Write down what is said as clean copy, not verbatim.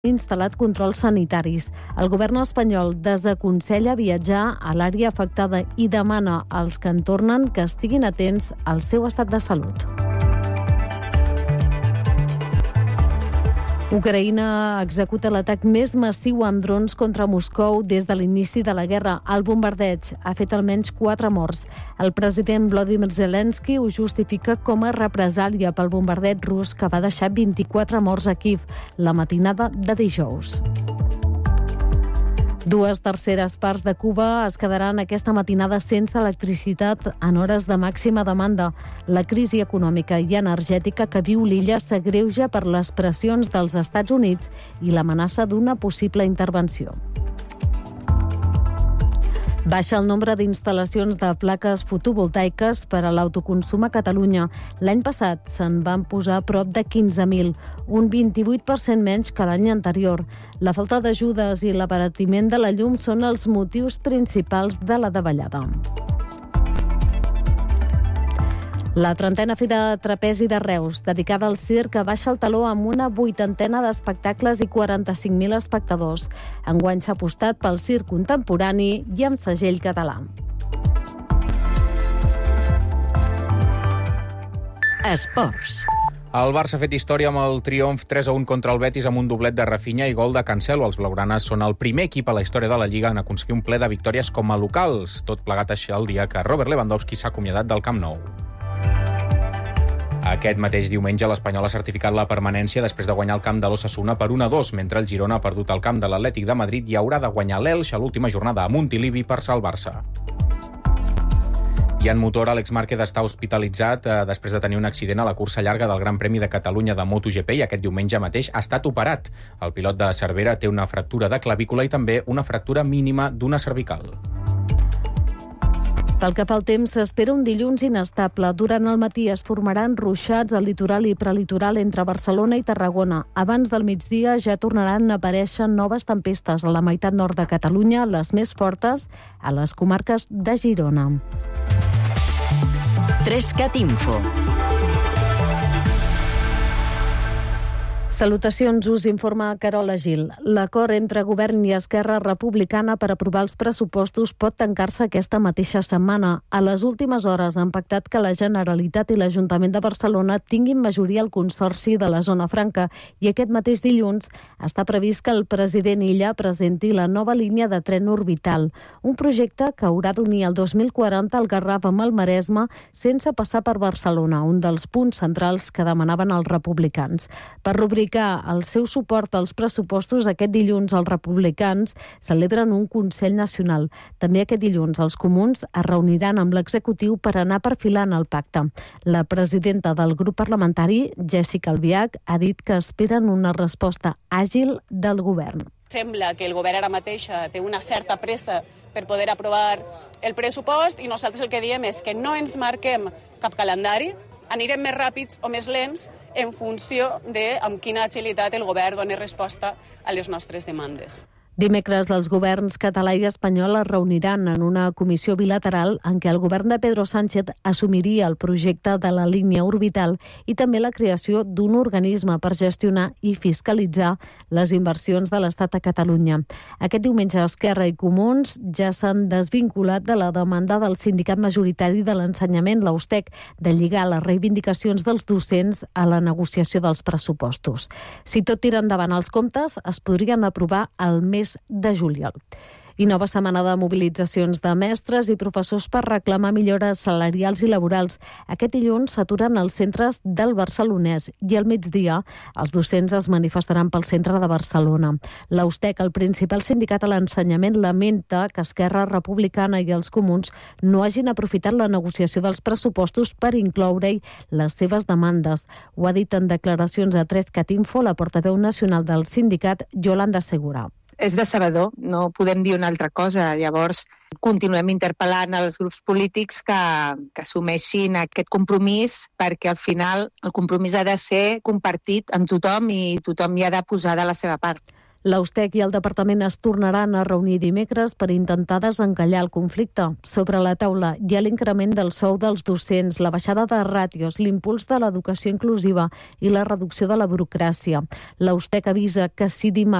instal·lat controls sanitaris. El govern espanyol desaconsella viatjar a l'àrea afectada i demana als que en tornen que estiguin atents al seu estat de salut. Ucraïna executa l'atac més massiu amb drons contra Moscou des de l'inici de la guerra. El bombardeig ha fet almenys 4 morts. El president Volodymyr Zelensky ho justifica com a represàlia pel bombardeig rus que va deixar 24 morts a Kíev la matinada de dijous. 2/3 parts de Cuba es quedaran aquesta matinada sense electricitat en hores de màxima demanda. La crisi econòmica i energètica que viu l'illa s'agreuja per les pressions dels Estats Units i l'amenaça d'una possible intervenció. Baixa el nombre d'instal·lacions de plaques fotovoltaiques per a l'autoconsum a Catalunya. L'any passat se'n van posar a prop de 15.000, un 28% menys que l'any anterior. La falta d'ajudes i l'abaratiment de la llum són els motius principals de la davallada. La 30a Fira Trapezi de Reus, dedicada al circ, baixa el taló amb una 80ena d'espectacles i 45.000 espectadors. Enguany s'ha apostat pel circ contemporani i amb segell català. Esports. El Barça ha fet història amb el triomf 3-1 contra el Betis amb un doblet de Rafinha i gol de Cancelo. Els blaugranes són el primer equip a la història de la Lliga en aconseguir un ple de victòries com a locals. Tot plegat així el dia que Robert Lewandowski s'ha acomiadat del Camp Nou. Aquest mateix diumenge l'Espanyol ha certificat la permanència després de guanyar el camp de l'Osasuna per 1-2, mentre el Girona ha perdut el camp de l'Atlètic de Madrid i haurà de guanyar l'Elx a l'última jornada a Montilivi per salvar-se. I en motor, Àlex Márquez està hospitalitzat després de tenir un accident a la cursa llarga del Gran Premi de Catalunya de MotoGP i aquest diumenge mateix ha estat operat. El pilot de Cervera té una fractura de clavícula i també una fractura mínima d'una cervical. Pel que fa al temps, s'espera un dilluns inestable. Durant el matí es formaran ruixats al litoral i prelitoral entre Barcelona i Tarragona. Abans del migdia ja tornaran a aparèixer noves tempestes a la meitat nord de Catalunya, les més fortes a les comarques de Girona. 3CAT Info. Salutacions, us informa Carola Gil. L'acord entre Govern i Esquerra Republicana per aprovar els pressupostos pot tancar-se aquesta mateixa setmana. A les últimes hores han pactat que la Generalitat i l'Ajuntament de Barcelona tinguin majoria al Consorci de la Zona Franca i aquest mateix dilluns està previst que el president Illa presenti la nova línia de tren orbital, un projecte que haurà d'unir el 2040 el Garraf amb el Maresme sense passar per Barcelona, un dels punts centrals que demanaven els republicans. Per rubricar el seu suport als pressupostos, aquest dilluns els republicans celebren un Consell Nacional. També aquest dilluns els comuns es reuniran amb l'executiu per anar perfilant el pacte. La presidenta del grup parlamentari, Jéssica Albiach, ha dit que esperen una resposta àgil del govern. Sembla que el govern ara mateix té una certa pressa per poder aprovar el pressupost i nosaltres el que diem és que no ens marquem cap calendari, anirem més ràpids o més lents en funció de amb quina agilitat el govern doni resposta a les nostres demandes. Dimecres, els governs català i espanyol es reuniran en una comissió bilateral en què el govern de Pedro Sánchez assumiria el projecte de la línia orbital i també la creació d'un organisme per gestionar i fiscalitzar les inversions de l'Estat a Catalunya. Aquest diumenge, Esquerra i Comuns ja s'han desvinculat de la demanda del sindicat majoritari de l'ensenyament, l'USTEC, de lligar les reivindicacions dels docents a la negociació dels pressupostos. Si tot tira endavant els comptes, es podrien aprovar el mes de juliol. I nova setmana de mobilitzacions de mestres i professors per reclamar millores salarials i laborals. Aquest dilluns s'aturen els centres del Barcelonès i al migdia els docents es manifestaran pel centre de Barcelona. L'USTEC, el principal sindicat a l'ensenyament, lamenta que Esquerra Republicana i els comuns no hagin aprofitat la negociació dels pressupostos per incloure-hi les seves demandes. Ho ha dit en declaracions a 3CAT Info la portaveu nacional del sindicat, Yolanda Segura. És decebedor, no podem dir una altra cosa. Llavors, continuem interpel·lant els grups polítics que assumeixin aquest compromís, perquè al final el compromís ha de ser compartit amb tothom i tothom hi ha de posar de la seva part. L'Austec i el departament es tornaran a reunir dimecres per intentar desencallar el conflicte. Sobre la taula hi ha l'increment del sou dels docents, la baixada de ràtios, l'impuls de l'educació inclusiva i la reducció de la burocràcia. L'Austec avisa que si dimarts